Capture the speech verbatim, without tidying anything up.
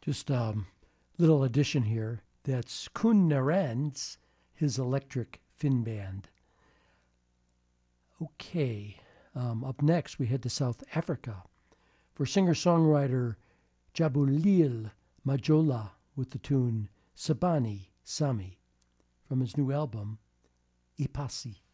Just a um, little addition here. That's Koen Narens, his electric fin band. Okay, um, up next we head to South Africa for singer-songwriter Jabulile Majola with the tune Sabani Sami from his new album, Ipasi.